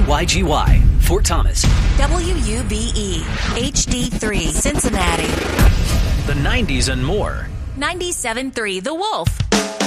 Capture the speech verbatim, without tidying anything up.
Y G Y, Fort Thomas. W U B E, H D three, Cincinnati. The nineties and more. ninety-seven point three The Wolf.